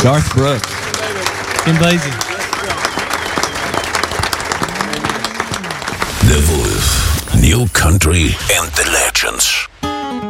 Garth Brooks. Kim Basie. The Wolf. New Country and the Legends.